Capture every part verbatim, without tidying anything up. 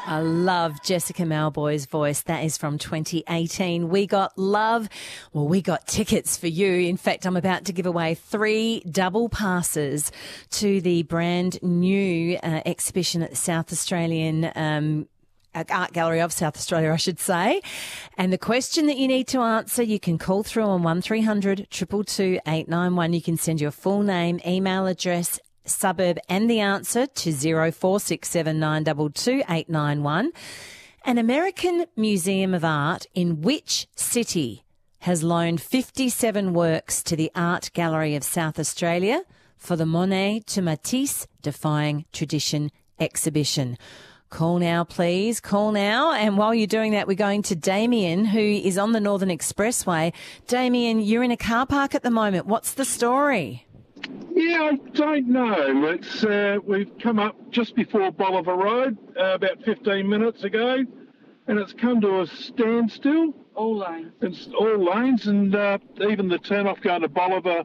I love Jessica Mauboy's voice. That is from twenty eighteen. We got love. Well, we got tickets for you. In fact, I'm about to give away three double passes to the brand new uh, exhibition at the South Australian um Art Gallery of South Australia, I should say. And the question that you need to answer, you can call through on one three hundred two two two eight nine one. You can send your full name, email address, suburb and the answer to zero four six seven nine two two eight nine one. An American Museum of Art in which city has loaned fifty-seven works to the Art Gallery of South Australia for the Monet to Matisse Defying Tradition exhibition? Call now, please. Call now. And while you're doing that, we're going to Damien, who is on the Northern Expressway. Damien, you're in a car park at the moment. What's the story? Yeah, I don't know. It's uh, we've come up just before Bolivar Road uh, about fifteen minutes ago, and it's come to a standstill. All lanes. It's all lanes, and uh, even the turn-off going to Bolivar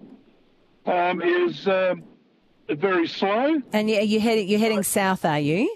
um, is uh, very slow. And you- you're heading, you're heading south, are you?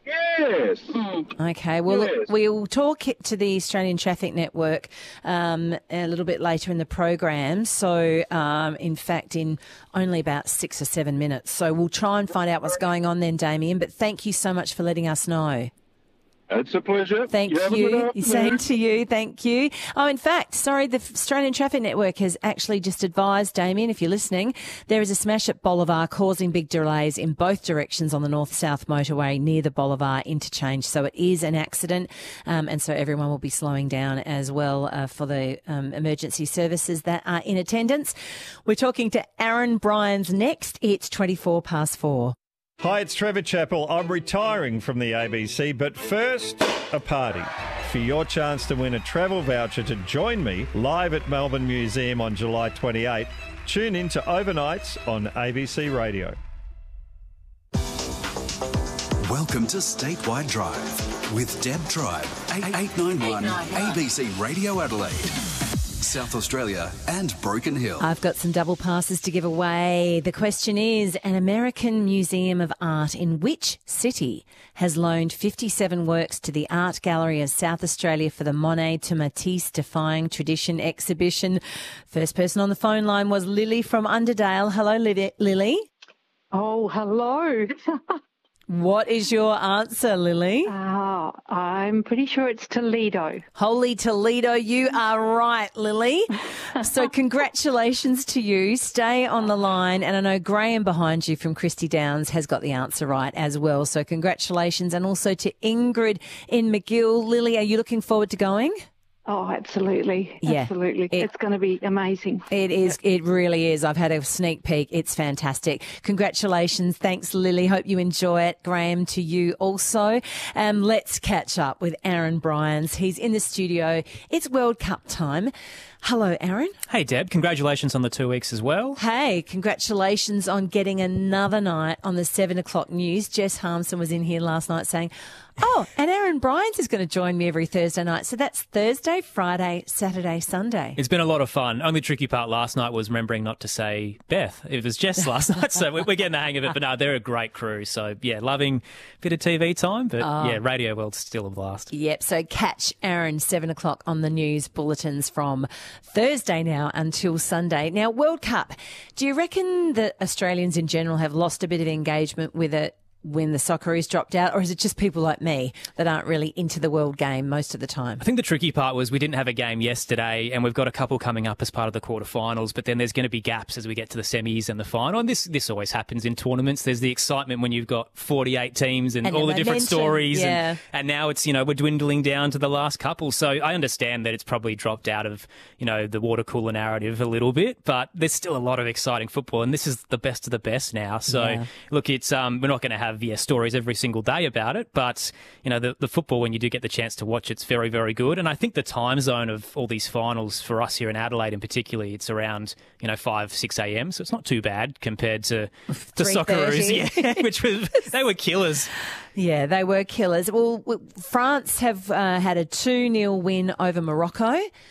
Yes. Okay, well, Yes. we'll talk to the Australian Traffic Network um, a little bit later in the program. So, um, in fact, in only about six or seven minutes. So we'll try and find out what's going on then, Damien. But thank you so much for letting us know. It's a pleasure. Thank have a good you. afternoon. Same to you. Thank you. Oh, in fact, sorry, the Australian Traffic Network has actually just advised, Damien, if you're listening, there is a smash at Bolivar causing big delays in both directions on the north-south motorway near the Bolivar interchange. So it is an accident, um, and so everyone will be slowing down as well uh, for the um, emergency services that are in attendance. We're talking to Aaron Bryans next. It's twenty-four past four. Hi, it's Trevor Chappell. I'm retiring from the A B C, but first, a party. For your chance to win a travel voucher to join me live at Melbourne Museum on July twenty-eighth, tune in to Overnights on A B C Radio. Welcome to Statewide Drive with Deb Tribe, eight nine one A B C Radio Adelaide, South Australia and Broken Hill. I've got some double passes to give away. The question is, an American Museum of Art in which city has loaned fifty-seven works to the Art Gallery of South Australia for the Monet to Matisse Defying Tradition exhibition? First person on the phone line was Lily from Underdale. Hello, Lily. Lily. Oh, hello. What is your answer, Lily? uh, I'm pretty sure it's Toledo. Holy Toledo, you are right, Lily. So congratulations to you. Stay on the line. And I know Graham behind you from Christie Downs has got the answer right as well. So congratulations. And also to Ingrid in McGill. Lily, are you looking forward to going? Oh, absolutely. Yeah, Absolutely. it- it's going to be amazing. It is. It really is. I've had a sneak peek. It's fantastic. Congratulations. Thanks, Lily. Hope you enjoy it. Graham, to you also. Um, let's catch up with Aaron Bryans. He's in the studio. It's World Cup time. Hello, Aaron. Hey, Deb. Congratulations on the two weeks as well. Hey, congratulations on getting another night on the seven o'clock news. Jess Harmson was in here last night saying, oh, and Aaron Bryans is going to join me every Thursday night. So that's Thursday, Friday, Saturday, Sunday. It's been a lot of fun. Only tricky part last night was remembering not to say Beth. It was Jess last night, so we're getting the hang of it. But no, they're a great crew. So, yeah, loving a bit of T V time. But, yeah, Radio World's still a blast. Yep, so catch Aaron seven o'clock on the news bulletins from Thursday now until Sunday. Now, World Cup, do you reckon that Australians in general have lost a bit of engagement with it when the Socceroos dropped out, or is it just people like me that aren't really into the world game most of the time? I think the tricky part was we didn't have a game yesterday, and we've got a couple coming up as part of the quarterfinals, but then there's going to be gaps as we get to the semis and the final. And this this always happens in tournaments. There's the excitement when you've got forty-eight teams and, And all the the different momentum, stories. yeah. And, and now it's, you know, we're dwindling down to the last couple. So I understand that it's probably dropped out of, you know, the water cooler narrative a little bit, but there's still a lot of exciting football, and this is the best of the best now. So, Yeah. look, it's um, we're not going to have, yeah, stories every single day about it, but you know the, the football, when you do get the chance to watch, it's very, very good. And I think the time zone of all these finals for us here in Adelaide in particularly, it's around, you know, five six a.m, so it's not too bad compared to the three thirty. Socceroos, yeah, which was, they were killers. Yeah, they were killers. Well, w- France have uh, had a two nil win over Morocco.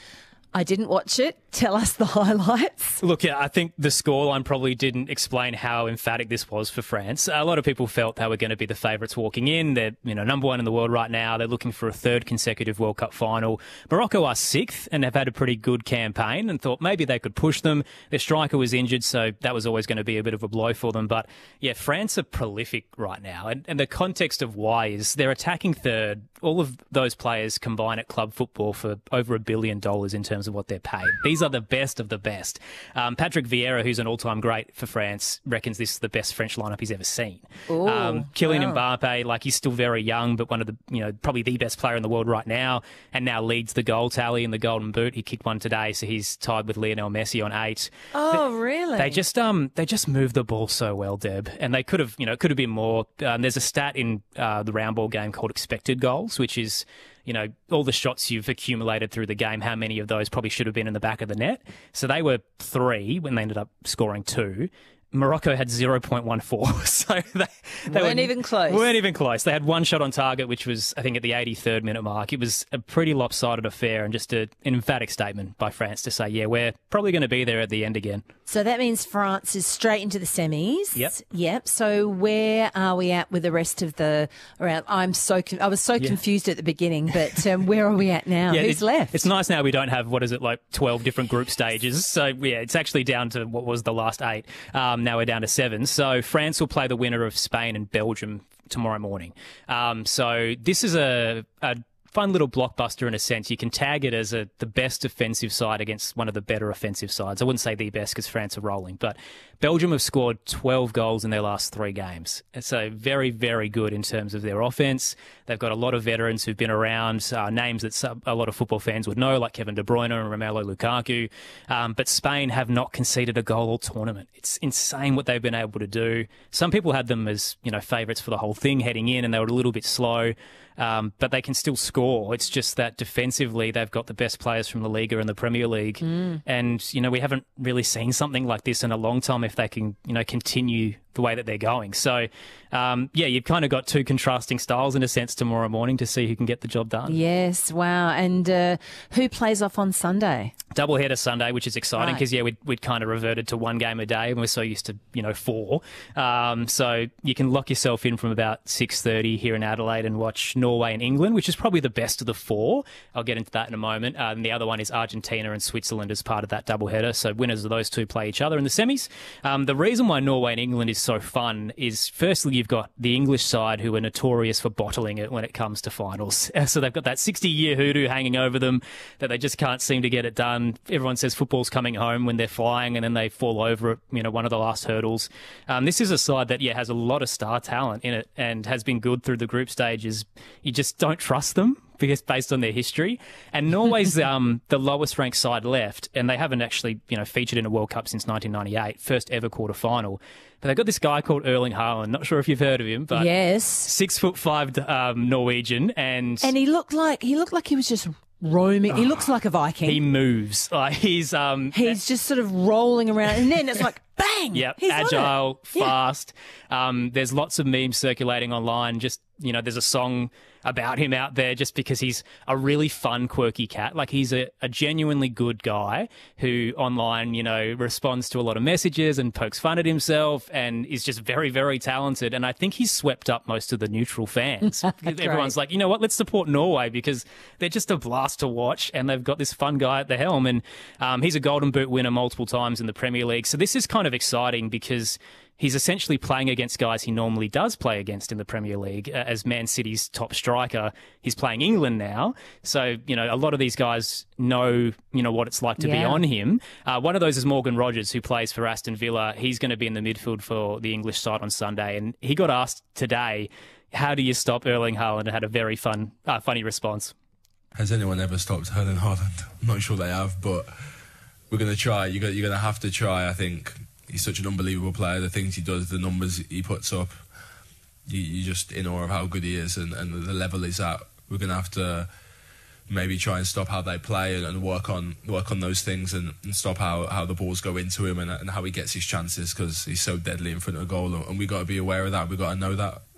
I didn't watch it. Tell us the highlights. Look, yeah, I think the scoreline probably didn't explain how emphatic this was for France. A lot of people felt they were going to be the favourites walking in. They're, you know, number one in the world right now. They're looking for a third consecutive World Cup final. Morocco are sixth and have had a pretty good campaign and thought maybe they could push them. Their striker was injured, so that was always going to be a bit of a blow for them. But yeah, France are prolific right now. And, and the context of why is they're attacking third. All of those players combine at club football for over a billion dollars in terms of what they're paid. These are the best of the best. Um, Patrick Vieira, who's an all-time great for France, reckons this is the best French lineup he's ever seen. Ooh, um, Kylian wow. Mbappe, like he's still very young, but one of the, you know, probably the best player in the world right now, and now leads the goal tally in the Golden Boot. He kicked one today, so he's tied with Lionel Messi on eight. Oh, they, really? They just um they just move the ball so well, Deb, and they could have, you know, it could have been more. Um, there's a stat in uh, the round ball game called expected goals, which is, you know, all the shots you've accumulated through the game, how many of those probably should have been in the back of the net. So they were three when they ended up scoring two. Morocco had zero point one four, so they, they weren't even close. weren't even close. They had one shot on target, which was, I think, at the eighty-third minute mark. It was a pretty lopsided affair and just a, an emphatic statement by France to say, yeah, we're probably going to be there at the end again. So that means France is straight into the semis. Yep. Yep. So where are we at with the rest of the round? I'm so con- I was so Yeah. confused at the beginning, but um, where are we at now? Yeah, Who's it- left? It's nice now we don't have, what is it, like twelve different group stages. So, yeah, it's actually down to what was the last eight. Um, now we're down to seven. So France will play the winner of Spain and Belgium tomorrow morning. Um, so this is a, a fun little blockbuster in a sense. You can tag it as a, the best offensive side against one of the better offensive sides. I wouldn't say the best because France are rolling, but Belgium have scored twelve goals in their last three games. So very, very good in terms of their offense. They've got a lot of veterans who've been around, uh, names that some, a lot of football fans would know, like Kevin De Bruyne and Romelu Lukaku. Um, but Spain have not conceded a goal all tournament. It's insane what they've been able to do. Some people had them as, you know, favourites for the whole thing heading in, and they were a little bit slow. Um, but they can still score. It's just that defensively, they've got the best players from the Liga and the Premier League. Mm. And, you know, we haven't really seen something like this in a long time if they can, you know, continue the way that they're going. So, um, yeah, you've kind of got two contrasting styles in a sense tomorrow morning to see who can get the job done. Yes, wow. And uh, who plays off on Sunday? Doubleheader Sunday, which is exciting because, Right. yeah, we'd, we'd kind of reverted to one game a day and we're so used to, you know, four. Um, so you can lock yourself in from about six thirty here in Adelaide and watch Norway and England, which is probably the best of the four. I'll get into that in a moment. Uh, and the other one is Argentina and Switzerland as part of that doubleheader. So winners of those two play each other in the semis. Um, the reason why Norway and England is so fun is, firstly, you've got the English side who are notorious for bottling it when it comes to finals. So they've got that sixty-year hoodoo hanging over them that they just can't seem to get it done. Everyone says football's coming home when they're flying and then they fall over at, you know, one of the last hurdles. Um, this is a side that, yeah, has a lot of star talent in it and has been good through the group stages. You just don't trust them because based on their history. And Norway's um, the lowest ranked side left, and they haven't actually, you know, featured in a World Cup since nineteen ninety-eight, first ever quarter final. But they've got this guy called Erling Haaland. Not sure if you've heard of him, but yes, six foot five um, Norwegian, and and he looked like he looked like he was just roaming. He looks like a Viking. he moves. Like he's um, He's just sort of rolling around, and then it's like bang. Yep, he's on it. agile, Yeah. fast. Um, there's lots of memes circulating online. Just, you know, there's a song about him out there just because he's a really fun, quirky cat. Like he's a, a genuinely good guy who online, you know, responds to a lot of messages and pokes fun at himself and is just very, very talented. And I think he's swept up most of the neutral fans. Everyone's like, you know what, let's support Norway because they're just a blast to watch and they've got this fun guy at the helm. And um, he's a Golden Boot winner multiple times in the Premier League. So this is kind of exciting because he's essentially playing against guys he normally does play against in the Premier League. Uh, as Man City's top striker, he's playing England now. So, you know, a lot of these guys know, you know, what it's like to be Yeah. on him. Uh, one of those is Morgan Rogers, who plays for Aston Villa. He's going to be in the midfield for the English side on Sunday. And he got asked today, how do you stop Erling Haaland? And had a very fun, uh, funny response. Has anyone ever stopped Erling Haaland? I'm not sure they have, but we're going to try. You're going, you're going to have to try, I think. He's such an unbelievable player. The things he does, the numbers he puts up, you, you're just in awe of how good he is and, and the level he's at. We're going to have to maybe try and stop how they play and, and work on work on those things and, and stop how, how the balls go into him and, and how he gets his chances because he's so deadly in front of the goal. And we've got to be aware of that. We've got to know that.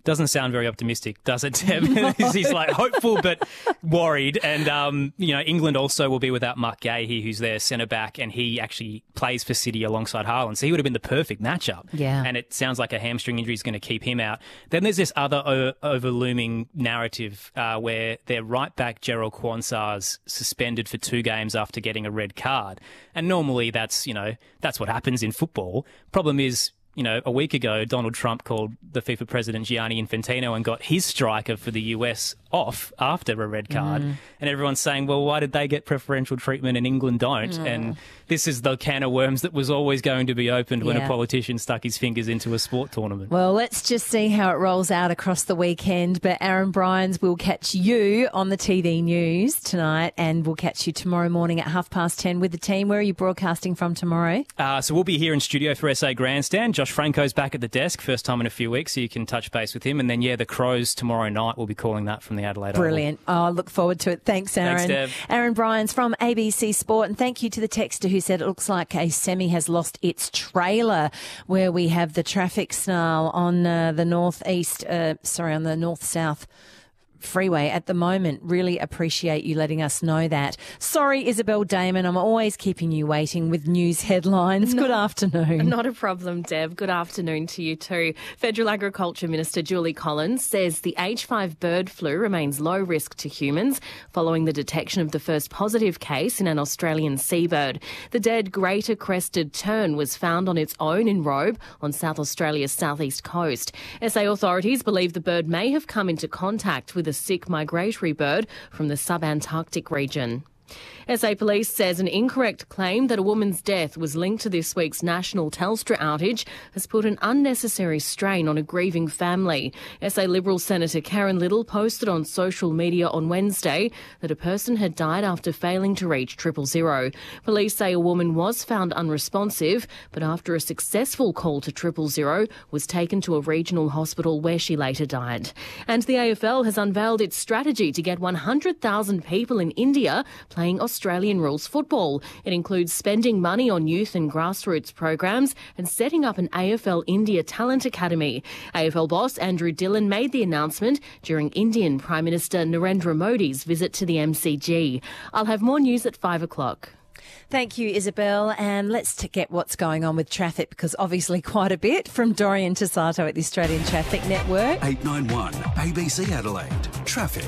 Doesn't sound very optimistic, does it, Deb? He's like hopeful but worried. And, um, you know, England also will be without Mark Gahey, who's their centre-back, and he actually plays for City alongside Haaland. So he would have been the perfect matchup. Yeah. And it sounds like a hamstring injury is going to keep him out. Then there's this other o- overlooming narrative uh, where their right-back, Gerald Quansah's suspended for two games after getting a red card. And normally that's, you know, that's what happens in football. Problem is, you know, a week ago, Donald Trump called the FIFA president Gianni Infantino and got his striker for the U S off after a red card. Mm. And everyone's saying, well, why did they get preferential treatment and England don't? Mm. And this is the can of worms that was always going to be opened when yeah. a politician stuck his fingers into a sport tournament. Well, let's just see how it rolls out across the weekend. But Aaron Bryans will catch you on the T V news tonight, and we'll catch you tomorrow morning at half past ten with the team. Where are you broadcasting from tomorrow? Uh, so we'll be here in studio for S A Grandstand. Josh Franco's back at the desk, first time in a few weeks, so you can touch base with him. And then, yeah, the Crows tomorrow night, we'll be calling that from the Adelaide Brilliant. Oval. Oh, I look forward to it. Thanks, Aaron. Thanks, Deb. Aaron Bryans from A B C Sport. And thank you to the texter who said it looks like a semi has lost its trailer, where we have the traffic snarl on uh, the northeast, uh, sorry, on the north-south freeway at the moment. Really appreciate you letting us know that. Sorry, Isabel Damon, I'm always keeping you waiting with news headlines. No, Good afternoon. Not a problem, Deb. Good afternoon to you too. Federal Agriculture Minister Julie Collins says the H five bird flu remains low risk to humans following the detection of the first positive case in an Australian seabird. The dead greater crested tern was found on its own in Robe on South Australia's southeast coast. S A authorities believe the bird may have come into contact with a sick migratory bird from the subantarctic region. S A Police says an incorrect claim that a woman's death was linked to this week's national Telstra outage has put an unnecessary strain on a grieving family. S A Liberal Senator Karen Little posted on social media on Wednesday that a person had died after failing to reach triple zero. Police say a woman was found unresponsive, but after a successful call to triple zero was taken to a regional hospital where she later died. And the A F L has unveiled its strategy to get one hundred thousand people in India playing Australian rules football. It includes spending money on youth and grassroots programs and setting up an A F L India Talent Academy. A F L boss Andrew Dillon made the announcement during Indian Prime Minister Narendra Modi's visit to the M C G. I'll have more news at five o'clock. Thank you, Isabel. And let's t- get what's going on with traffic, because obviously quite a bit, from Dorian Tasato at the Australian Traffic Network. eight nine one A B C Adelaide. Traffic.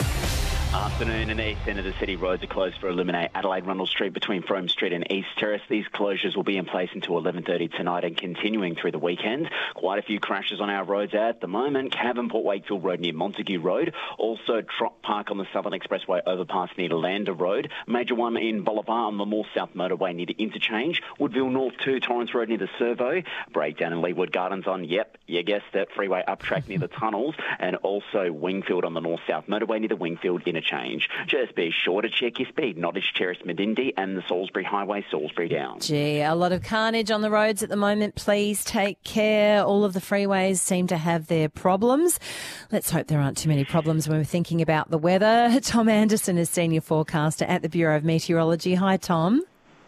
Afternoon in the east end of the city. Roads are closed for Illuminate Adelaide Rundle Street between Frome Street and East Terrace. These closures will be in place until eleven thirty tonight and continuing through the weekend. Quite a few crashes on our roads at the moment. Cavan Port Wakefield Road near Montague Road. Also Trot Park on the Southern Expressway overpass near Lander Road. Major one in Bolivar on the north-south motorway near the interchange. Woodville North two, Torrance Road near the Servo. Breakdown in Leewood Gardens on, yep, you guessed it, freeway up track near the tunnels. And also Wingfield on the north-south motorway near the Wingfield interchange. Just be sure to check your speed. Nottage Terrace, Medindi and the Salisbury Highway, Salisbury down. Gee, a lot of carnage on the roads at the moment. Please take care. All of the freeways seem to have their problems. Let's hope there aren't too many problems when we're thinking about the weather. Tom Anderson is senior forecaster at the Bureau of Meteorology. Hi, Tom.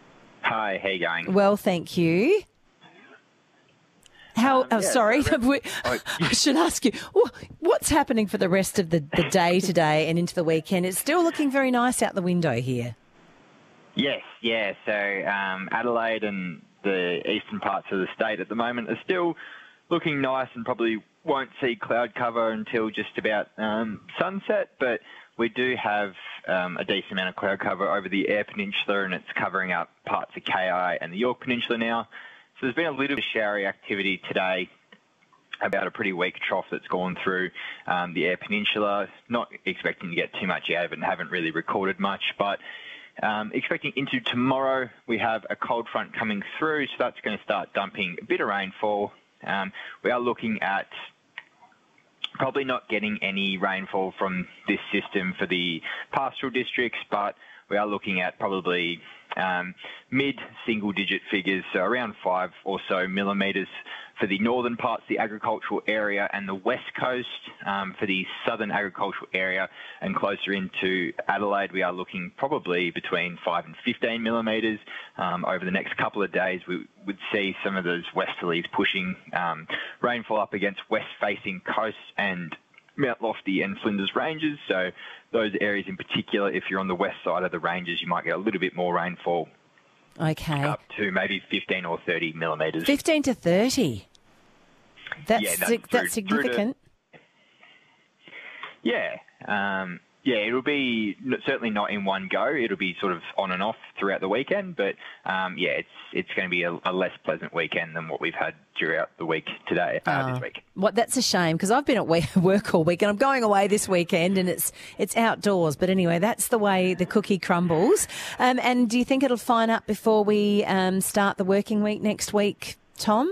Hi, how you going? Well, thank you. How? Um, oh, yeah, sorry. so I should ask you, what's happening for the rest of the, the day today and into the weekend? It's still looking very nice out the window here. Yes, yeah. So um, Adelaide and the eastern parts of the state at the moment are still looking nice and probably won't see cloud cover until just about um, sunset, but we do have um, a decent amount of cloud cover over the Eyre Peninsula, and it's covering up parts of K I and the York Peninsula now. So there's been a little bit of showery activity today, about a pretty weak trough that's gone through um, the Eyre Peninsula. Not expecting to get too much out of it and haven't really recorded much, but um, expecting into tomorrow we have a cold front coming through, so that's going to start dumping a bit of rainfall. Um, we are looking at probably not getting any rainfall from this system for the pastoral districts, but we are looking at probably um, mid-single-digit figures, so around five or so millimetres for the northern parts, the agricultural area, and the west coast. Um, for the southern agricultural area and closer into Adelaide, we are looking probably between five and fifteen millimetres. Um, over the next couple of days, we would see some of those westerlies pushing um, rainfall up against west-facing coasts and Mount Lofty and Flinders Ranges. So those areas in particular, if you're on the west side of the ranges, you might get a little bit more rainfall. Okay. Up to maybe fifteen or thirty millimetres. fifteen to thirty. That's, yeah, that's, sig- through, that's significant. To, yeah. Um, yeah, it'll be certainly not in one go. It'll be sort of on and off throughout the weekend. But, um, yeah, it's it's going to be a, a less pleasant weekend than what we've had throughout the week today, uh, Oh. this week. What? That's a shame because I've been at we- work all week and I'm going away this weekend and it's it's outdoors. But anyway, that's the way the cookie crumbles. Um, and do you think it'll fine up before we um, start the working week next week, Tom?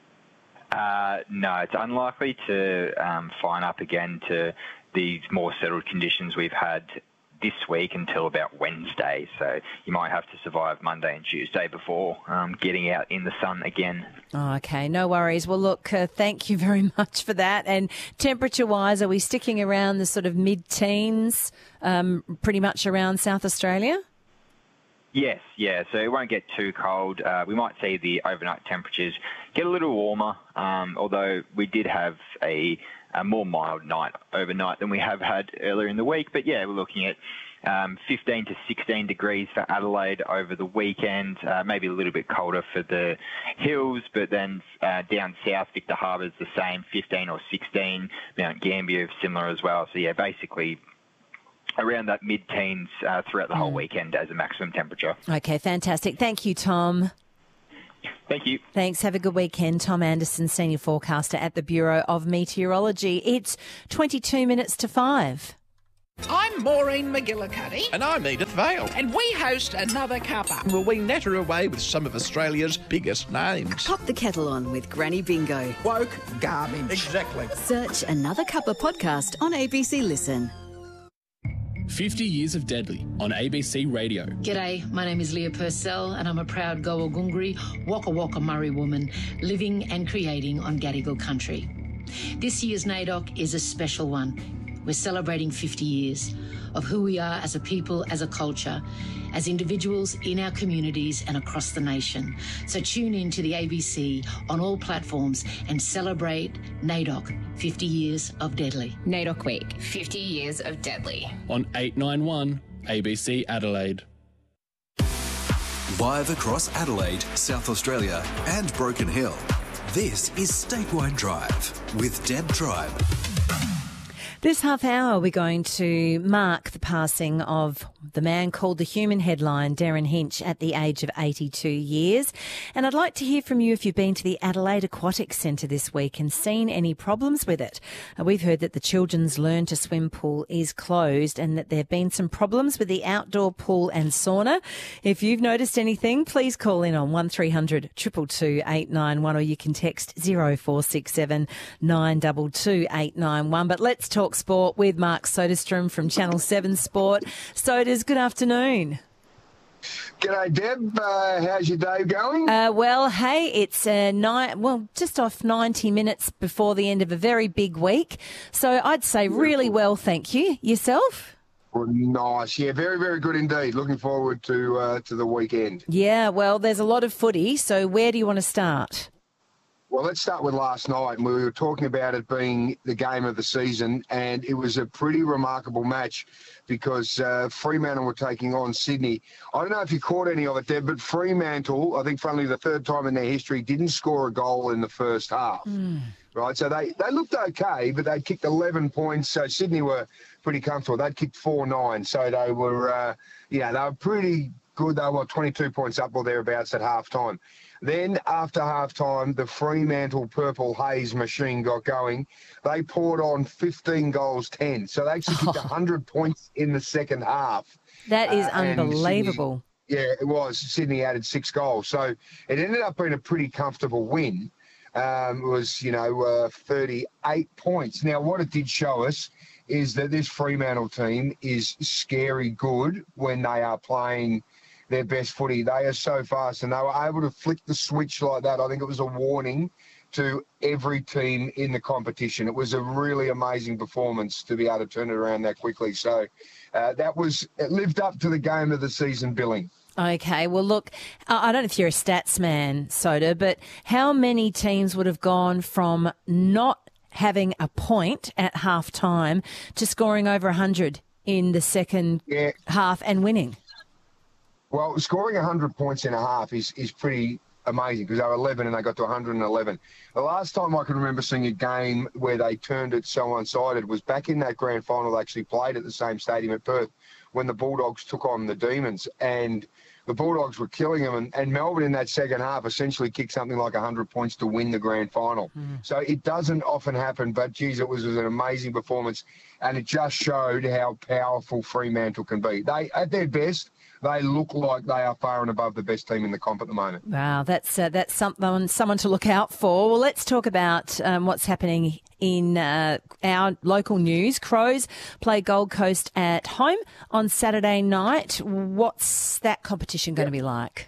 Uh, no, it's unlikely to um, fine up again to these more settled conditions we've had this week until about Wednesday. So you might have to survive Monday and Tuesday before um, getting out in the sun again. Oh, okay, no worries. Well, look, uh, thank you very much for that. And temperature-wise, are we sticking around the sort of mid-teens, um, pretty much around South Australia? Yes, yeah, so it won't get too cold. Uh, we might see the overnight temperatures get a little warmer, um, although we did have a, a more mild night overnight than we have had earlier in the week. But yeah, we're looking at um, fifteen to sixteen degrees for Adelaide over the weekend, uh, maybe a little bit colder for the hills, but then uh, down south, Victor Harbour's the same, fifteen or sixteen, Mount Gambier similar as well. So yeah, basically around that mid-teens uh, throughout the whole weekend as a maximum temperature. Okay, fantastic. Thank you, Tom. Thank you. Thanks. Have a good weekend. Tom Anderson, Senior Forecaster at the Bureau of Meteorology. It's twenty-two minutes to five. I'm Maureen McGillicuddy. And I'm Edith Vale. And we host Another Cuppa. Will we natter away with some of Australia's biggest names? Pop the kettle on with Granny Bingo. Woke garbage. Exactly. Search Another Cuppa podcast on A B C Listen. fifty years of Deadly on A B C Radio. G'day, my name is Leah Purcell and I'm a proud Gowagungri, Waka Waka Murray woman living and creating on Gadigal country. This year's NAIDOC is a special one. We're celebrating fifty years of who we are as a people, as a culture, as individuals in our communities and across the nation. So tune in to the A B C on all platforms and celebrate NAIDOC, fifty years of Deadly. NAIDOC Week, fifty years of Deadly. On eight nine one A B C Adelaide. Live across Adelaide, South Australia and Broken Hill, this is Statewide Drive with Deb Tribe. This half hour, we're going to mark the passing of the man called the Human Headline, Darren Hinch, at the age of eighty-two years. And I'd like to hear from you if you've been to the Adelaide Aquatic Centre this week and seen any problems with it. Uh, we've heard that the Children's Learn to Swim pool is closed and that there have been some problems with the outdoor pool and sauna. If you've noticed anything, please call in on one three hundred two two two eight nine one or you can text zero four six seven nine two two eight nine one. But let's talk sport with Mark Soderstrom from Channel seven Sport. Soders, good afternoon. G'day, Deb. Uh, how's your day going? Uh, well, hey, it's uh, nine, well, just off ninety minutes before the end of a very big week. So I'd say really well, thank you. Yourself? Well, nice. Yeah, very, very good indeed. Looking forward to uh, to the weekend. Yeah, well, there's a lot of footy. So where do you want to start? Well, let's start with last night. We were talking about it being the game of the season, and it was a pretty remarkable match because uh, Fremantle were taking on Sydney. I don't know if you caught any of it, Deb, but Fremantle, I think for only the third time in their history, didn't score a goal in the first half. Mm. Right, so they, they looked okay, but they kicked eleven points. So Sydney were pretty comfortable. They'd kicked four nine, so they were, uh, yeah, they were pretty good. They were twenty-two points up or thereabouts at half time. Then, after half-time, the Fremantle Purple Haze machine got going. They poured on fifteen goals, ten. So they actually kicked oh. one hundred points in the second half. That is uh, unbelievable. Sydney, yeah, it was. Sydney added six goals. So it ended up being a pretty comfortable win. Um, it was, you know, uh, thirty-eight points. Now, what it did show us is that this Fremantle team is scary good when they are playing their best footy. They are so fast, and they were able to flick the switch like that. I think it was a warning to every team in the competition. It was a really amazing performance to be able to turn it around that quickly. So uh, that was, it lived up to the game of the season billing. Okay, well, look, I I don't know if you're a stats man, Soda, but how many teams would have gone from not having a point at half time to scoring over one hundred in the second yeah. half and winning? Well, scoring one hundred points in a half is, is pretty amazing because they were eleven and they got to one hundred eleven. The last time I can remember seeing a game where they turned it so one-sided was back in that grand final they actually played at the same stadium at Perth when the Bulldogs took on the Demons, and the Bulldogs were killing them, and, and Melbourne in that second half essentially kicked something like one hundred points to win the grand final. Mm. So it doesn't often happen, but, geez, it was, it was an amazing performance, and it just showed how powerful Fremantle can be. They, at their best, they look like they are far and above the best team in the comp at the moment. Wow, that's uh, that's something someone to look out for. Well, let's talk about um, what's happening in uh, our local news. Crows play Gold Coast at home on Saturday night. What's that competition going to be like?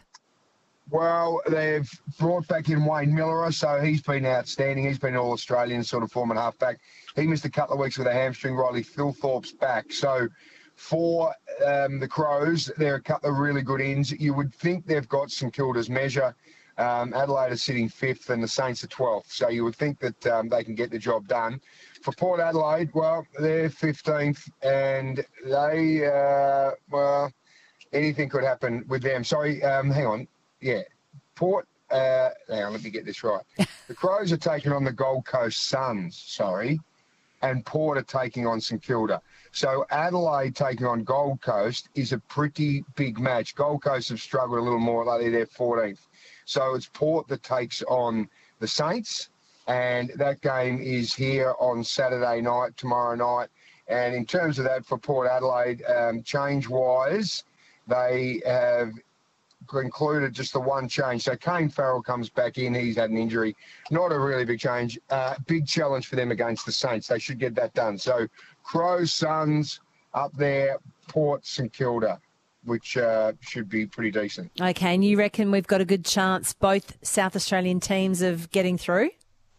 Well, they've brought back in Wayne Miller, so he's been outstanding. He's been an All-Australian sort of form and half-back. He missed a couple of weeks with a hamstring. Riley Philthorpe's back. So for um, the Crows, there are a couple of really good ins. You would think they've got St Kilda's measure. Um, Adelaide are sitting fifth and the Saints are twelfth. So you would think that um, they can get the job done. For Port Adelaide, well, they're fifteenth and they, uh, well, anything could happen with them. Sorry, um, hang on. Yeah, Port, uh, hang on, let me get this right. The Crows are taking on the Gold Coast Suns, sorry, and Port are taking on St Kilda. So Adelaide taking on Gold Coast is a pretty big match. Gold Coast have struggled a little more lately. They're fourteenth. So it's Port that takes on the Saints, and that game is here on Saturday night, tomorrow night. And in terms of that, for Port Adelaide, um, change-wise, they have included just the one change. So Kane Farrell comes back in. He's had an injury. Not a really big change. Uh, big challenge for them against the Saints. They should get that done. So Crows, Suns up there, Port, St Kilda, which uh, should be pretty decent. Okay, and you reckon we've got a good chance, both South Australian teams, of getting through?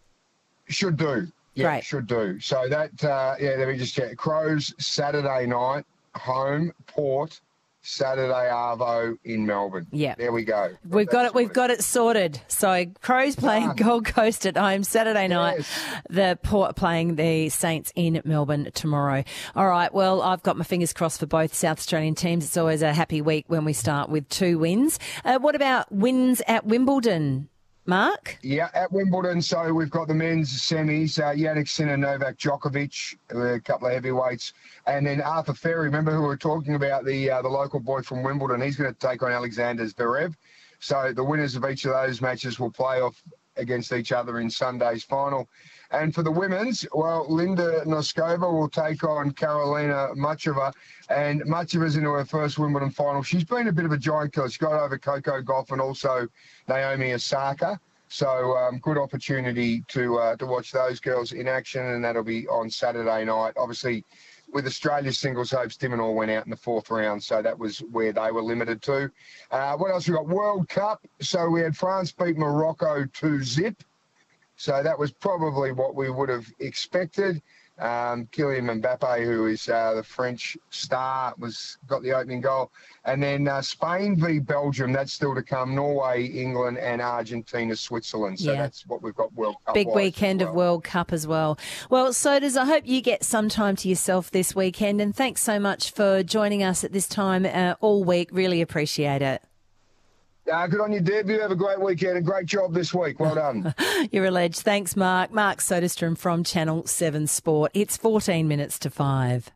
Should do. Yeah, Great. Should do. So that, uh, yeah, let me just check. Crows, Saturday night, home, Port, Saturday Arvo in Melbourne. Yeah. There we go. We've got it. We've got it sorted. So Crows playing Gold Coast at home Saturday night. Yes. The Port playing the Saints in Melbourne tomorrow. All right. Well, I've got my fingers crossed for both South Australian teams. It's always a happy week when we start with two wins. Uh, what about wins at Wimbledon? Mark? Yeah, at Wimbledon, so we've got the men's semis, uh, Jannik Sinner, Novak Djokovic, a couple of heavyweights, and then Arthur Ferry, remember who we were talking about, the uh, the local boy from Wimbledon, he's going to take on Alexander Zverev. So the winners of each of those matches will play off against each other in Sunday's final. And for the women's, well, Linda Noskova will take on Karolina Muchova, and Muchova's into her first Wimbledon final. She's been a bit of a giant killer. She got over Coco Gauff and also Naomi Osaka. So um, good opportunity to uh, to watch those girls in action, and that'll be on Saturday night. Obviously, with Australia's singles hopes, Tim and all went out in the fourth round, so that was where they were limited to. Uh, what else we got? World Cup. So we had France beat Morocco two zip. So that was probably what we would have expected. Um, Kylian Mbappe, who is uh, the French star, was got the opening goal. And then uh, Spain v Belgium, that's still to come. Norway, England and Argentina, Switzerland. So Yeah. that's what we've got World Cup. Big weekend of World Cup as well. Well, Sodas, I hope you get some time to yourself this weekend. And thanks so much for joining us at this time uh, all week. Really appreciate it. Uh, good on you, Deb. You have a great weekend. A great job this week. Well done. You're a ledge. Thanks, Mark. Mark Soderstrom from Channel seven Sport. It's fourteen minutes to five.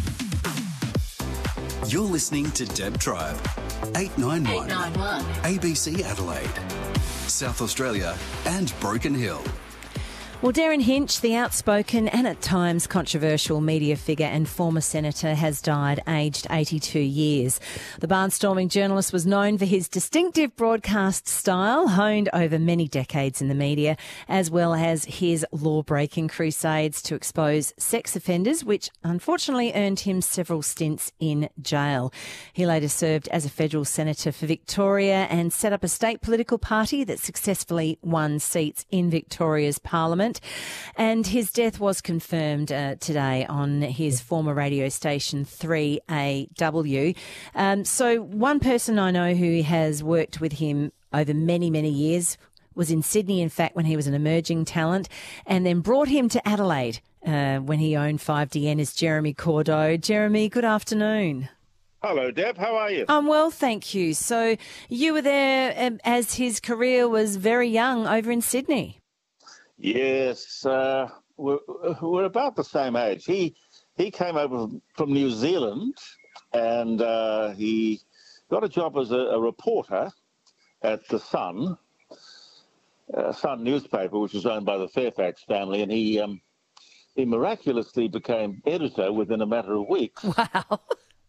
You're listening to Deb Tribe, eight nine one, A B C Adelaide, South Australia and Broken Hill. Well, Darren Hinch, the outspoken and at times controversial media figure and former senator, has died aged eighty-two years. The barnstorming journalist was known for his distinctive broadcast style, honed over many decades in the media, as well as his law-breaking crusades to expose sex offenders, which unfortunately earned him several stints in jail. He later served as a federal senator for Victoria and set up a state political party that successfully won seats in Victoria's parliament. And his death was confirmed uh, today on his former radio station three A W. Um, so one person I know who has worked with him over many, many years was in Sydney, in fact, when he was an emerging talent, and then brought him to Adelaide uh, when he owned five D N, is Jeremy Cordeaux. Jeremy, good afternoon. Hello, Deb. How are you? I'm well, thank you. So you were there um, as his career was very young over in Sydney. Yes, uh, we're, we're about the same age. He he came over from New Zealand and uh, he got a job as a, a reporter at the Sun, uh, Sun newspaper, which was owned by the Fairfax family, and he um, he miraculously became editor within a matter of weeks. Wow.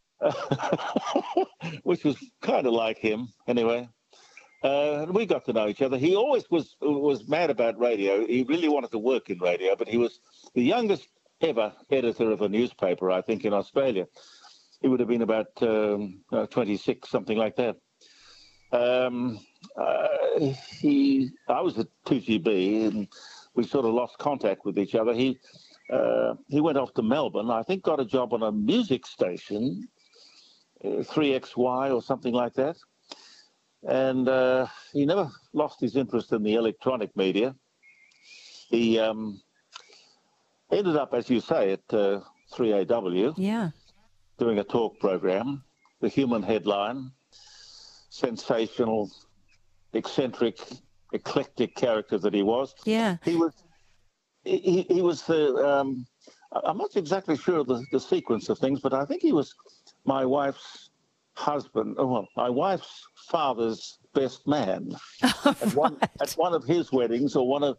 Which was kind of like him, anyway. Uh, and we got to know each other. He always was was mad about radio. He really wanted to work in radio, but he was the youngest ever editor of a newspaper, I think, in Australia. He would have been about um, uh, twenty-six, something like that. Um, uh, he, I was at two G B, and we sort of lost contact with each other. He uh, he went off to Melbourne. I think got a job on a music station, uh, three X Y or something like that. And uh, he never lost his interest in the electronic media. He um, ended up, as you say, at uh, three A W. Yeah. Doing a talk program, The Human Headline, sensational, eccentric, eclectic character that he was. Yeah. He was, he, he was the, um, I'm not exactly sure of the, the sequence of things, but I think he was my wife's husband, oh, well, my wife's father's best man. Oh, at, one, right. at one of his weddings or one of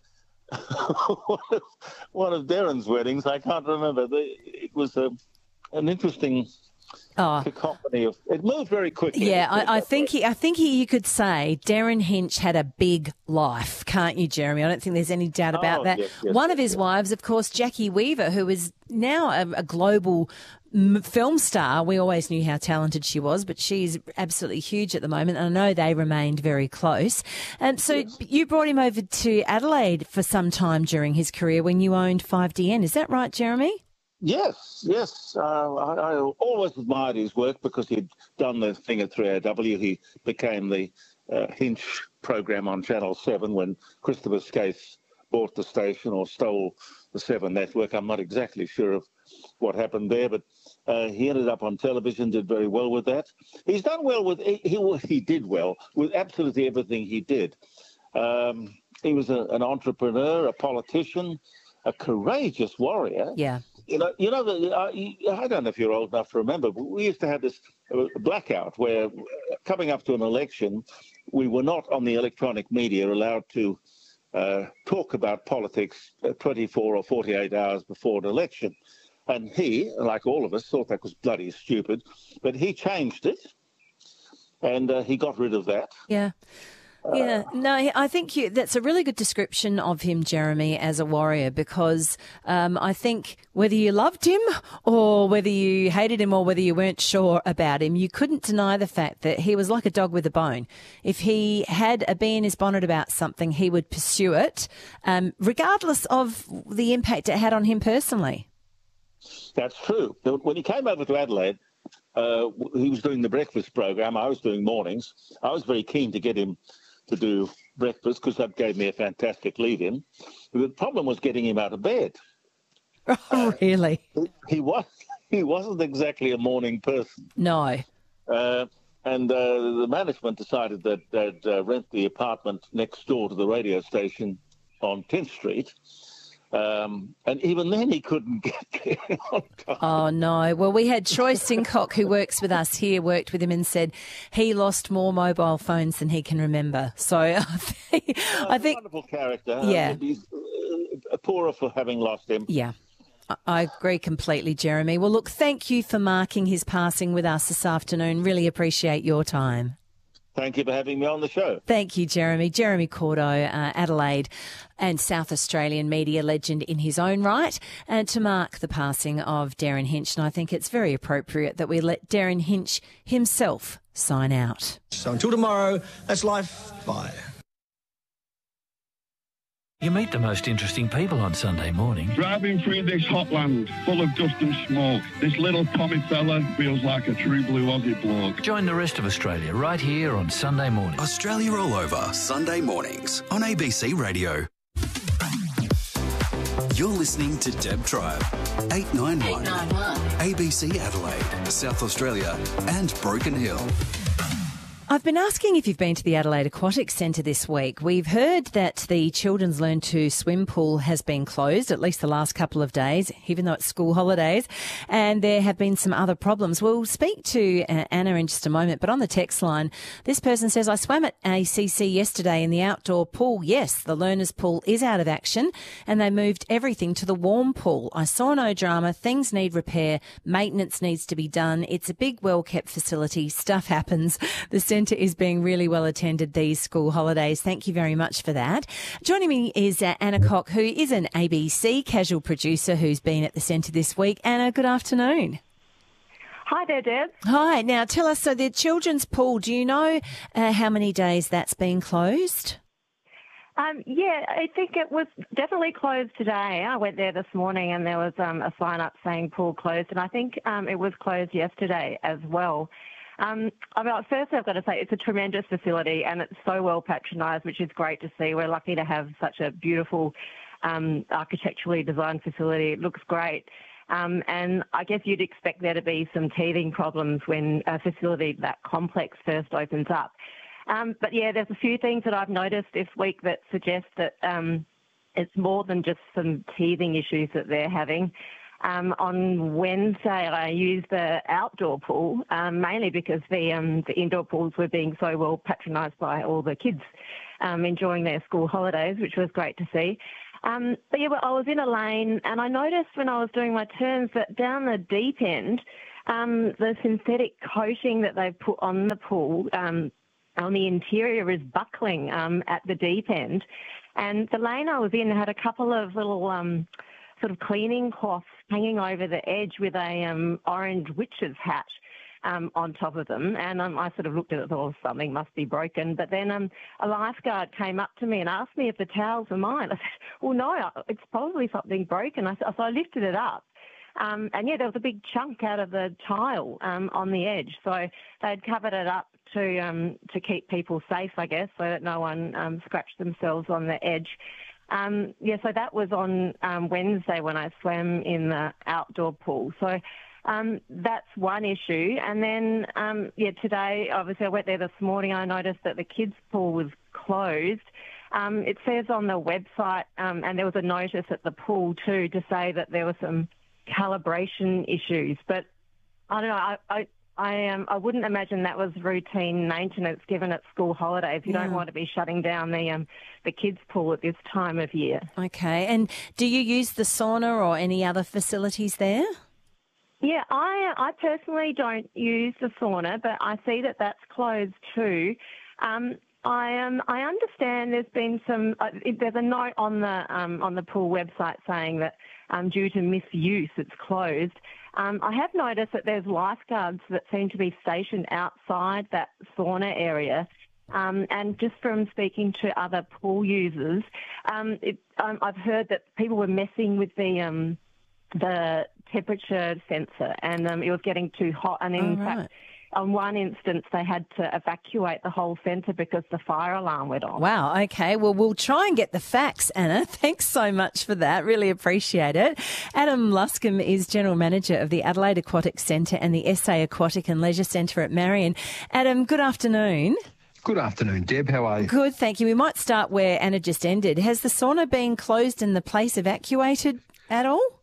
one of, one of Darren's weddings, I can't remember. The, it was a, an interesting oh. cacophony of. It moved very quickly. Yeah, I, I think he, I think he, you could say Darren Hinch had a big life, can't you, Jeremy? I don't think there's any doubt about Oh, that. yes, yes, One yes, of his yes. wives, of course, Jackie Weaver, who is now a, a global m- film star. We always knew how talented she was, but she's absolutely huge at the moment. And I know they remained very close. Um, so Yes. you brought him over to Adelaide for some time during his career when you owned five D N. Is that right, Jeremy? Yes, yes. Uh, I, I always admired his work because he'd done the thing at three A W. He became the uh, Hinch program on Channel seven when Christopher Skase bought the station or stole the Seven network. I'm not exactly sure of what happened there, but uh, he ended up on television, did very well with that. He's done well with, he, he, he did well with absolutely everything he did. Um, he was a, an entrepreneur, a politician, a courageous warrior. Yeah. You know, you know. The, uh, I don't know if you're old enough to remember, but we used to have this uh, blackout where, uh, coming up to an election, we were not on the electronic media allowed to uh, talk about politics uh, twenty-four or forty-eight hours before an election. And he, like all of us, thought that was bloody stupid, but he changed it, and uh, he got rid of that. Yeah. Yeah, no, I think you, that's a really good description of him, Jeremy, as a warrior, because um, I think whether you loved him or whether you hated him or whether you weren't sure about him, you couldn't deny the fact that he was like a dog with a bone. If he had a bee in his bonnet about something, he would pursue it, um, regardless of the impact it had on him personally. That's true. When he came over to Adelaide, uh, he was doing the breakfast program. I was doing mornings. I was very keen to get him to do breakfast because that gave me a fantastic lead-in. The problem was getting him out of bed. Oh, really? Uh, he was he wasn't exactly a morning person. No. Uh, and uh, the management decided that they'd uh, rent the apartment next door to the radio station on tenth Street. Um, and even then he couldn't get there on time. Oh, no. Well, we had Troy Sincock, who works with us here, worked with him and said he lost more mobile phones than he can remember. So I think... Uh, I think wonderful character. Yeah. Uh, he's uh, poorer for having lost him. Yeah. I agree completely, Jeremy. Well, look, thank you for marking his passing with us this afternoon. Really appreciate your time. Thank you for having me on the show. Thank you, Jeremy. Jeremy Cordo, uh, Adelaide and South Australian media legend in his own right, and to mark the passing of Darren Hinch. And I think it's very appropriate that we let Darren Hinch himself sign out. So until tomorrow, that's life. Bye. You meet the most interesting people on Sunday morning. Driving through this hot land full of dust and smoke, this little Tommy fella feels like a true blue Aussie bloke. Join the rest of Australia right here on Sunday morning. Australia All Over, Sunday mornings on A B C Radio. You're listening to Deb Tribe, eight nine one, A B C Adelaide, South Australia and Broken Hill. I've been asking if you've been to the Adelaide Aquatic Centre this week. We've heard that the Children's Learn to Swim pool has been closed, at least the last couple of days, even though it's school holidays, and there have been some other problems. We'll speak to uh, Anna in just a moment, but on the text line, this person says, I swam at A C C yesterday in the outdoor pool. Yes, the learners' pool is out of action, and they moved everything to the warm pool. I saw no drama. Things need repair. Maintenance needs to be done. It's a big, well-kept facility. Stuff happens. The centre is being really well attended these school holidays. Thank you very much for that. Joining me is uh, Anna Cock, who is an A B C casual producer who's been at the centre this week. Anna, good afternoon. Hi there, Deb. Hi. Now, tell us, so the children's pool, do you know uh, how many days that's been closed? Um, yeah, I think it was definitely closed today. I went there this morning and there was um, a sign up saying pool closed, and I think um, it was closed yesterday as well. Um, I mean, first I've got to say it's a tremendous facility and it's so well patronised, which is great to see. We're lucky to have such a beautiful um, architecturally designed facility. It looks great. Um, and I guess you'd expect there to be some teething problems when a facility that complex first opens up. Um, but yeah, there's a few things that I've noticed this week that suggest that um, it's more than just some teething issues that they're having. Um, on Wednesday, I used the outdoor pool, um, mainly because the um, the indoor pools were being so well patronised by all the kids um, enjoying their school holidays, which was great to see. Um, but yeah, well, I was in a lane and I noticed when I was doing my turns that down the deep end, um, the synthetic coating that they've put on the pool um, on the interior is buckling um, at the deep end. And the lane I was in had a couple of little um, sort of cleaning cloths hanging over the edge with a um, orange witch's hat um, on top of them. And um, I sort of looked at it and thought, oh, something must be broken. But then um, a lifeguard came up to me and asked me if the towels were mine. I said, well, no, it's probably something broken. I, so I lifted it up. Um, and, yeah, there was a big chunk out of the tile um, on the edge. So they'd covered it up to um, to keep people safe, I guess, so that no one um, scratched themselves on the edge. Um, yeah, so that was on um, Wednesday when I swam in the outdoor pool. So um, that's one issue. And then, um, yeah, today, obviously I went there this morning, I noticed that the kids' pool was closed. Um, it says on the website, um, and there was a notice at the pool too, to say that there were some calibration issues. But I don't know, I... I I um I wouldn't imagine that was routine maintenance given it's school holidays. You yeah. don't want to be shutting down the um the kids' pool at this time of year. Okay. And do you use the sauna or any other facilities there? Yeah, I I personally don't use the sauna, but I see that that's closed too. Um, I um I understand there's been some. Uh, there's a note on the um on the pool website saying that um due to misuse it's closed. Um, I have noticed that there's lifeguards that seem to be stationed outside that sauna area. Um, and just from speaking to other pool users, um, it, um, I've heard that people were messing with the um, the temperature sensor and um, it was getting too hot. And in oh, right. fact, on one instance, they had to evacuate the whole centre because the fire alarm went off. Wow, okay. Well, we'll try and get the facts, Anna. Thanks so much for that. Really appreciate it. Adam Luscombe is General Manager of the Adelaide Aquatic Centre and the S A Aquatic and Leisure Centre at Marion. Adam, good afternoon. Good afternoon, Deb. How are you? Good, thank you. We might start where Anna just ended. Has the sauna been closed and the place evacuated at all?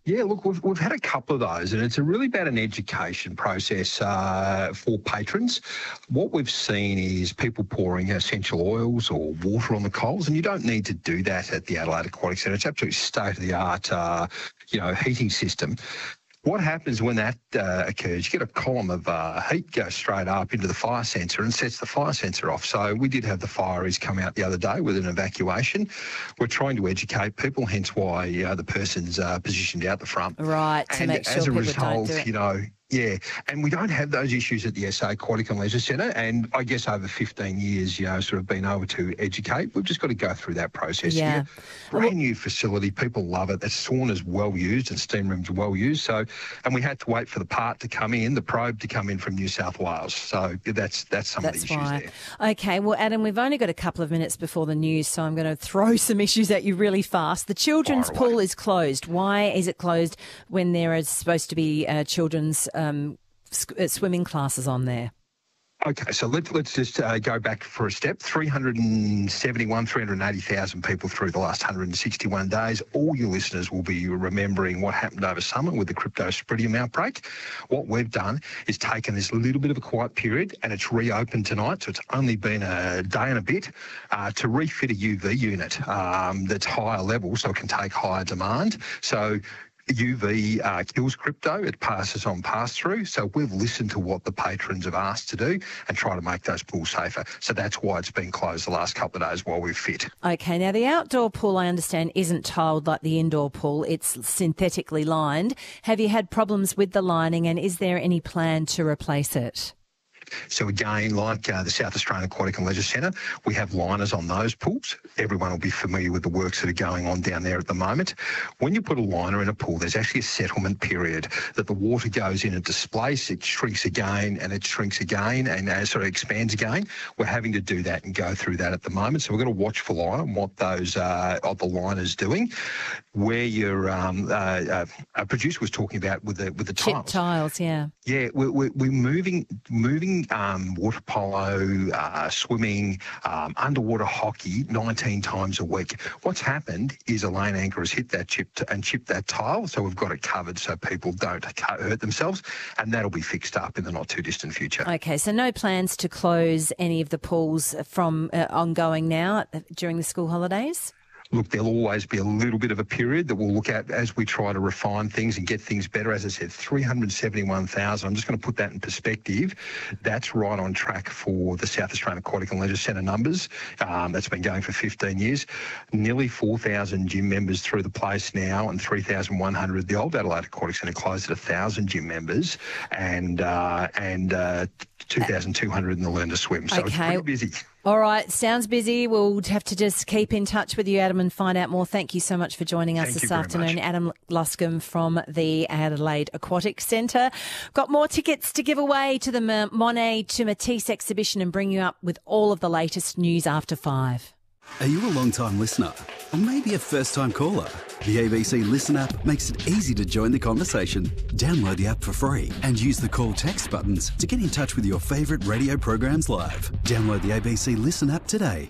Yeah, look, we've, we've had a couple of those, and it's a really about an education process uh, for patrons. What we've seen is people pouring essential oils or water on the coals, and you don't need to do that at the Adelaide Aquatic Centre. It's absolutely state-of-the-art, uh, you know, heating system. What happens when that uh, occurs, you get a column of uh, heat go straight up into the fire sensor and sets the fire sensor off. So we did have the fireys come out the other day with an evacuation. We're trying to educate people, hence why uh, the person's uh, positioned out the front. Right, to and make sure as a people result, don't do it. you know, yeah, and we don't have those issues at the S A Aquatic and Leisure Centre, and I guess over fifteen years, you know, sort of been able to educate. We've just got to go through that process. Yeah. Here. Brand new facility, people love it. The sauna's well used and steam room's well used. So, and we had to wait for the part to come in, the probe to come in from New South Wales. So that's that's some That's of the issues why. there. Okay, well, Adam, we've only got a couple of minutes before the news, so I'm going to throw some issues at you really fast. The children's Fire away. pool is closed. Why is it closed when there is supposed to be uh, children's um, sc- uh, swimming classes on there? Okay, so let's let's just uh, go back for a step. three hundred seventy-one, three hundred eighty thousand people through the last one hundred sixty-one days. All your listeners will be remembering what happened over summer with the Cryptosporidium outbreak. What we've done is taken this little bit of a quiet period and it's reopened tonight, so it's only been a day and a bit, uh, to refit a U V unit um, that's higher level so it can take higher demand. So U V uh, kills crypto, it passes on pass-through, so we've listened to what the patrons have asked to do and try to make those pools safer. So that's why it's been closed the last couple of days while we've fit. Okay, now the outdoor pool, I understand, isn't tiled like the indoor pool. It's synthetically lined. Have you had problems with the lining, and is there any plan to replace it? So again, like uh, the South Australian Aquatic and Leisure Centre, we have liners on those pools. Everyone will be familiar with the works that are going on down there at the moment. When you put a liner in a pool, there's actually a settlement period that the water goes in and displaces, it shrinks again and it shrinks again and uh, sort of expands again. We're having to do that and go through that at the moment. So we're going to watch for eye on what those uh, of the liners doing. Where your um, uh, uh, a producer was talking about with the with the Chip tiles. tiles, yeah. Yeah, we're, we're, we're moving moving um, water polo, uh, swimming, um, underwater hockey nineteen times a week. What's happened is a lane anchor has hit that chip t- and chipped that tile, so we've got it covered so people don't hurt themselves, and that'll be fixed up in the not too distant future. Okay, so no plans to close any of the pools from uh, ongoing now during the school holidays? Look, there'll always be a little bit of a period that we'll look at as we try to refine things and get things better. As I said, three hundred seventy-one thousand. I'm just going to put that in perspective. That's right on track for the South Australian Aquatic and Leisure Centre numbers. Um, that's been going for fifteen years. Nearly four thousand gym members through the place now, and three thousand one hundred. The old Adelaide Aquatic Centre closed at one thousand gym members, and uh, and uh, two thousand two hundred in the Learn to Swim. So okay. It's pretty busy. All right, sounds busy. We'll have to just keep in touch with you, Adam, and find out more. Thank you so much for joining us Thank this you very afternoon. much. Adam Luscombe from the Adelaide Aquatic Centre. Got more tickets to give away to the Monet to Matisse exhibition and bring you up with all of the latest news after five. Are you a long-time listener? Or maybe a first-time caller? The A B C Listen app makes it easy to join the conversation. Download the app for free and use the call text buttons to get in touch with your favourite radio programs live. Download the A B C Listen app today.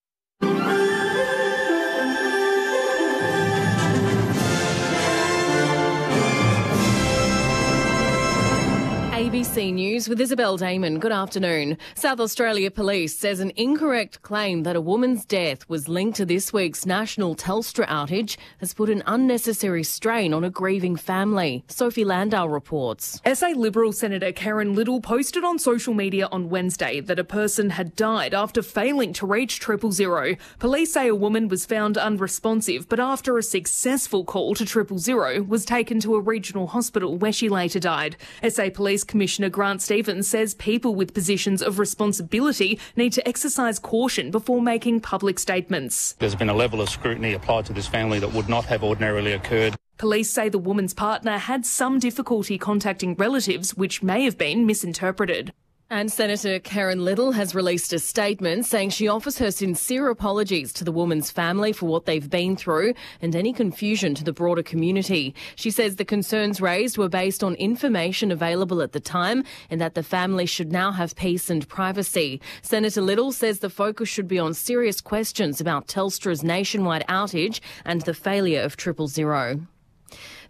A B C News with Isabel Damon. Good afternoon. South Australia Police says an incorrect claim that a woman's death was linked to this week's national Telstra outage has put an unnecessary strain on a grieving family. Sophie Landau reports. S A Liberal Senator Karen Little posted on social media on Wednesday that a person had died after failing to reach triple zero. Police say a woman was found unresponsive, but after a successful call to triple zero was taken to a regional hospital where she later died. S A Police Commissioner Grant Stevens says people with positions of responsibility need to exercise caution before making public statements. There's been a level of scrutiny applied to this family that would not have ordinarily occurred. Police say the woman's partner had some difficulty contacting relatives, which may have been misinterpreted. And Senator Karen Little has released a statement saying she offers her sincere apologies to the woman's family for what they've been through and any confusion to the broader community. She says the concerns raised were based on information available at the time and that the family should now have peace and privacy. Senator Little says the focus should be on serious questions about Telstra's nationwide outage and the failure of triple zero.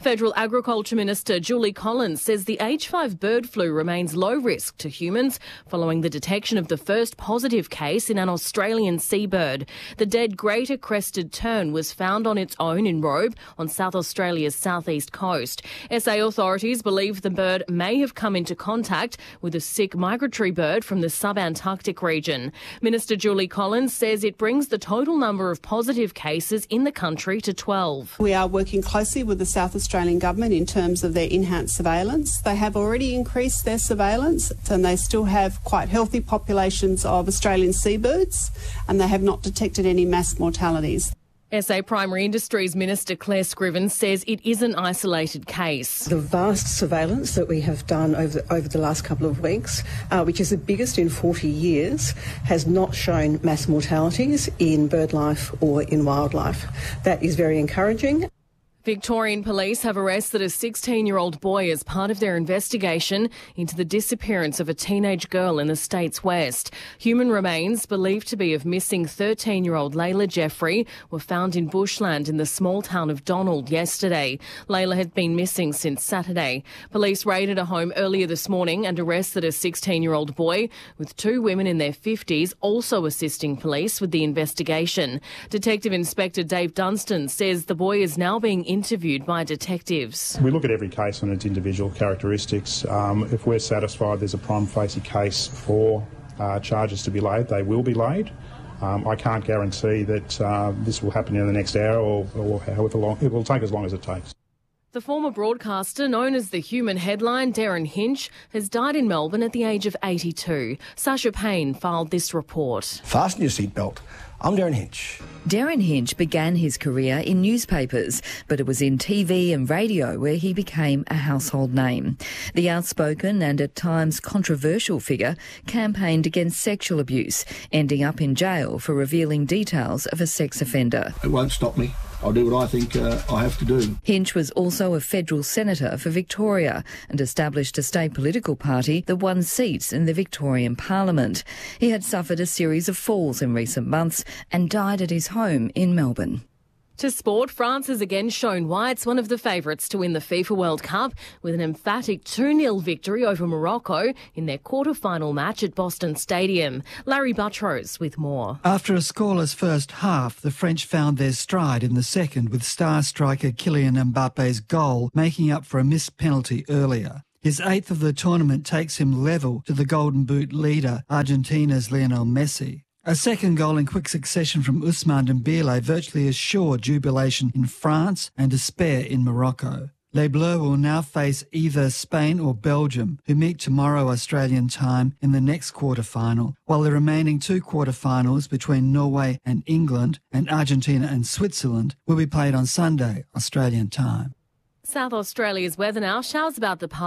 Federal Agriculture Minister Julie Collins says the H five bird flu remains low risk to humans following the detection of the first positive case in an Australian seabird. The dead greater crested tern was found on its own in Robe on South Australia's southeast coast. S A authorities believe the bird may have come into contact with a sick migratory bird from the sub-Antarctic region. Minister Julie Collins says it brings the total number of positive cases in the country to twelve. We are working closely with the South Australian Government in terms of their enhanced surveillance. They have already increased their surveillance and they still have quite healthy populations of Australian seabirds and they have not detected any mass mortalities. S A Primary Industries Minister Claire Scriven says it is an isolated case. The vast surveillance that we have done over, over the last couple of weeks, uh, which is the biggest in forty years, has not shown mass mortalities in bird life or in wildlife. That is very encouraging. Victorian police have arrested a sixteen-year-old boy as part of their investigation into the disappearance of a teenage girl in the state's west. Human remains, believed to be of missing thirteen-year-old Layla Jeffrey, were found in bushland in the small town of Donald yesterday. Layla had been missing since Saturday. Police raided a home earlier this morning and arrested a sixteen-year-old boy, with two women in their fifties also assisting police with the investigation. Detective Inspector Dave Dunstan says the boy is now being interviewed by detectives. We look at every case on its individual characteristics. Um, if we're satisfied there's a prima facie case for uh, charges to be laid, they will be laid. Um, I can't guarantee that uh, this will happen in the next hour or, or however long. It will take as long as it takes. The former broadcaster known as the Human Headline, Darren Hinch, has died in Melbourne at the age of eighty-two. Sasha Payne filed this report. Fasten your seatbelt. I'm Darren Hinch. Darren Hinch began his career in newspapers, but it was in T V and radio where he became a household name. The outspoken and at times controversial figure campaigned against sexual abuse, ending up in jail for revealing details of a sex offender. It won't stop me. I'll do what I think uh, I have to do. Hinch was also a federal senator for Victoria and established a state political party that won seats in the Victorian Parliament. He had suffered a series of falls in recent months and died at his home in Melbourne. To sport, France has again shown why it's one of the favourites to win the FIFA World Cup with an emphatic two nil victory over Morocco in their quarter-final match at Boston Stadium. Larry Buttrose with more. After a scoreless first half, the French found their stride in the second with star striker Kylian Mbappe's goal making up for a missed penalty earlier. His eighth of the tournament takes him level to the Golden Boot leader, Argentina's Lionel Messi. A second goal in quick succession from Ousmane Dembele virtually assured jubilation in France and despair in Morocco. Les Bleus will now face either Spain or Belgium, who meet tomorrow Australian time in the next quarter-final, while the remaining two quarter-finals between Norway and England and Argentina and Switzerland will be played on Sunday Australian time. South Australia's weather now. Showers about the